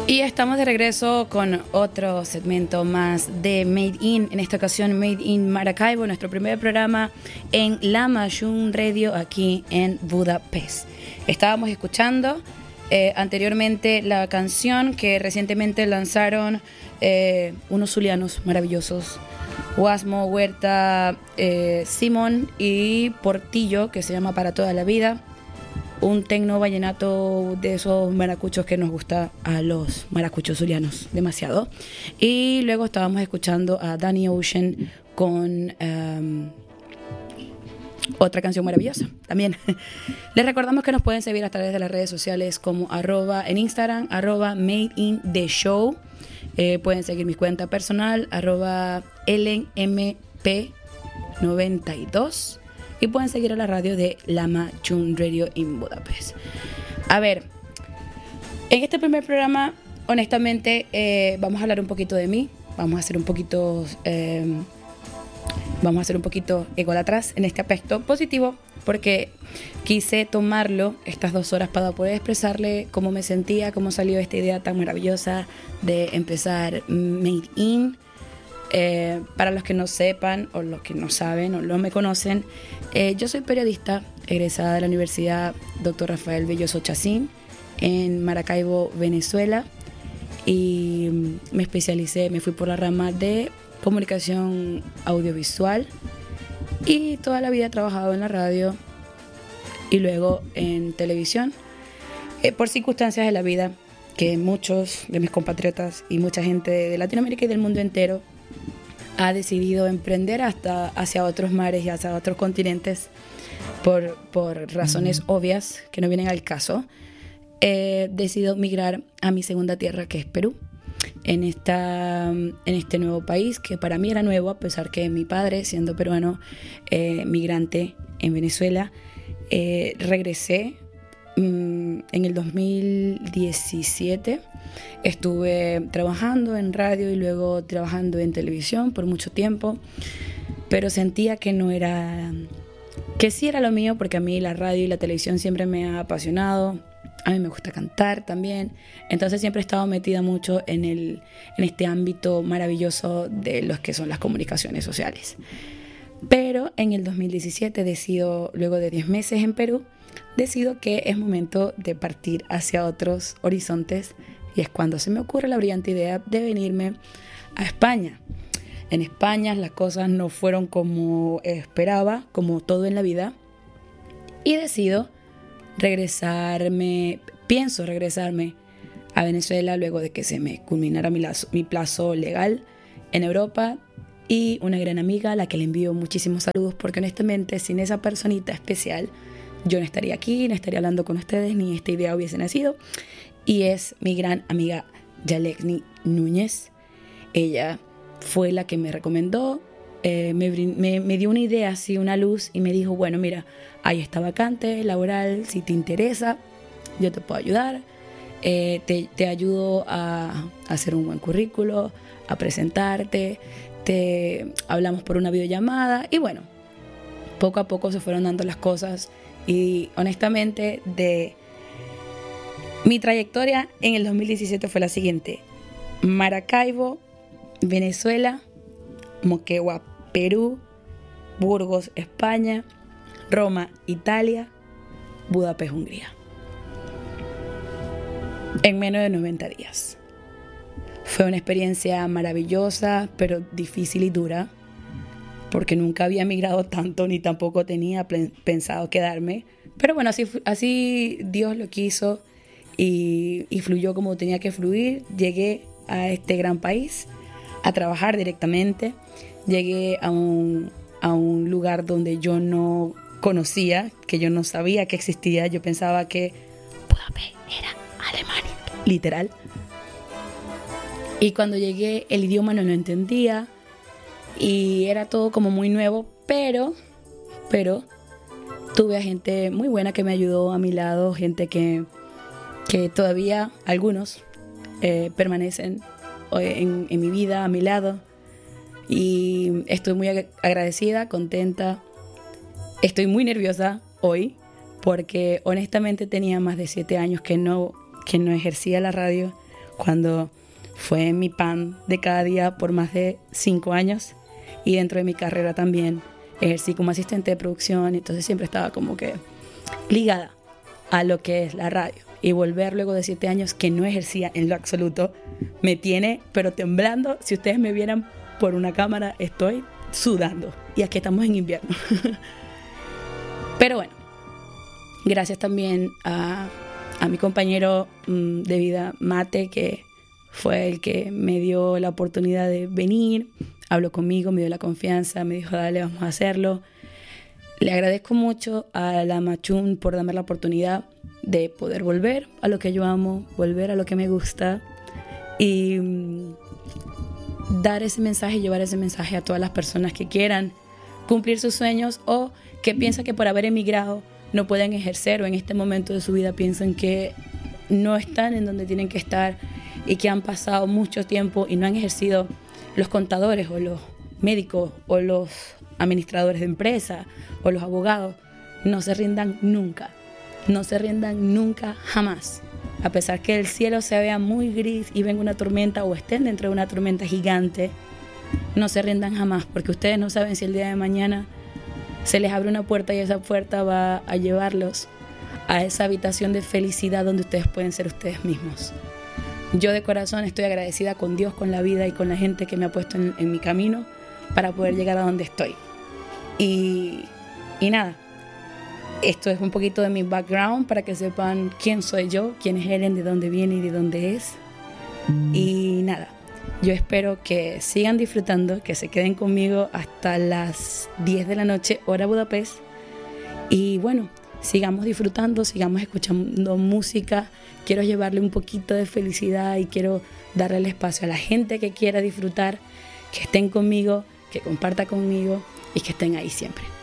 Y estamos de regreso con otro segmento más de Made In, en esta ocasión Made in Maracaibo, nuestro primer programa en Lama Jun Radio aquí en Budapest. Estábamos escuchando anteriormente la canción que recientemente lanzaron unos zulianos maravillosos, Guasmo, Huerta, Simón y Portillo, que se llama Para Toda la Vida. Un tecno vallenato de esos maracuchos que nos gusta a los maracuchos zulianos demasiado. Y luego estábamos escuchando a Danny Ocean con otra canción maravillosa también. Les recordamos que nos pueden seguir a través de las redes sociales como en Instagram, @madeintheshow. Pueden seguir mi cuenta personal, @ellenmp92. Y pueden seguir a la radio de Lama Jun Radio in Budapest. A ver, en este primer programa, honestamente, vamos a hablar un poquito de mí. Vamos a hacer un poquito ególatras en este aspecto positivo, porque quise tomarlo estas 2 horas para poder expresarle cómo me sentía, cómo salió esta idea tan maravillosa de empezar Made In. Para los que no sepan o los que no saben o no me conocen, yo soy periodista egresada de la Universidad Dr. Rafael Belloso Chacín en Maracaibo, Venezuela, y me fui por la rama de comunicación audiovisual y toda la vida he trabajado en la radio y luego en televisión, por circunstancias de la vida que muchos de mis compatriotas y mucha gente de Latinoamérica y del mundo entero ha decidido emprender hacia otros mares y hacia otros continentes por razones obvias que no vienen al caso. Decidido migrar a mi segunda tierra, que es Perú, en este nuevo país que para mí era nuevo, a pesar que mi padre, siendo peruano, migrante en Venezuela. Regresé en el 2017. Estuve trabajando en radio y luego trabajando en televisión por mucho tiempo, pero sentía que sí era lo mío, porque a mí la radio y la televisión siempre me ha apasionado. A mí me gusta cantar también, entonces siempre he estado metida mucho en este ámbito maravilloso de los que son las comunicaciones sociales. Pero en el 2017 decido, luego de 10 meses en Perú, decido que es momento de partir hacia otros horizontes, y es cuando se me ocurre la brillante idea de venirme a España. En España las cosas no fueron como esperaba, como todo en la vida, y pienso regresarme a Venezuela luego de que se me culminara mi plazo legal en Europa, y una gran amiga a la que le envío muchísimos saludos, porque honestamente sin esa personita especial yo no estaría aquí, no estaría hablando con ustedes, ni esta idea hubiese nacido, y es mi gran amiga Yalekni Núñez. Ella fue la que me recomendó, me dio una idea, así una luz, y me dijo, bueno, mira, hay esta vacante laboral, si te interesa, yo te puedo ayudar, te ayudo a hacer un buen currículo, a presentarte, hablamos por una videollamada, y bueno, poco a poco se fueron dando las cosas. Y honestamente, mi trayectoria en el 2017 fue la siguiente: Maracaibo, Venezuela; Moquegua, Perú; Burgos, España; Roma, Italia; Budapest, Hungría. En menos de 90 días. Fue una experiencia maravillosa, pero difícil y dura, porque nunca había migrado tanto, ni tampoco tenía pensado quedarme. Pero bueno, así Dios lo quiso, y fluyó como tenía que fluir. Llegué a este gran país a trabajar directamente. Llegué a un lugar donde yo no conocía, que yo no sabía que existía. Yo pensaba que Budapest era Alemania, literal. Y cuando llegué, el idioma no lo entendía y era todo como muy nuevo, pero tuve a gente muy buena que me ayudó a mi lado, gente que todavía algunos permanecen en mi vida, a mi lado, y estoy muy agradecida, contenta. Estoy muy nerviosa hoy porque honestamente tenía más de 7 años que no ejercía la radio, cuando fue mi pan de cada día por más de 5 años, y dentro de mi carrera también ejercí como asistente de producción, entonces siempre estaba como que ligada a lo que es la radio. Y volver luego de 7 años que no ejercía en lo absoluto me tiene pero temblando. Si ustedes me vieran por una cámara, estoy sudando, y aquí estamos en invierno. Pero bueno, gracias también a mi compañero de vida, Mate, que fue el que me dio la oportunidad de venir, habló conmigo, me dio la confianza, me dijo, dale, vamos a hacerlo. Le agradezco mucho a la Machún por darme la oportunidad de poder volver a lo que yo amo, volver a lo que me gusta, y dar ese mensaje, llevar ese mensaje a todas las personas que quieran cumplir sus sueños o que piensan que por haber emigrado no pueden ejercer, o en este momento de su vida piensan que no están en donde tienen que estar y que han pasado mucho tiempo y no han ejercido. Los contadores o los médicos o los administradores de empresa o los abogados, no se rindan nunca, no se rindan nunca, jamás. A pesar que el cielo se vea muy gris y venga una tormenta o estén dentro de una tormenta gigante, no se rindan jamás, porque ustedes no saben si el día de mañana se les abre una puerta y esa puerta va a llevarlos a esa habitación de felicidad donde ustedes pueden ser ustedes mismos. Yo de corazón estoy agradecida con Dios, con la vida y con la gente que me ha puesto en mi camino para poder llegar a donde estoy. Y nada, esto es un poquito de mi background para que sepan quién soy yo, quién es Ellen, de dónde viene y de dónde es. Y nada, yo espero que sigan disfrutando, que se queden conmigo hasta las 10 de la noche, hora Budapest. Y bueno, sigamos disfrutando, sigamos escuchando música. Quiero llevarle un poquito de felicidad y quiero darle el espacio a la gente que quiera disfrutar, que estén conmigo, que comparta conmigo y que estén ahí siempre.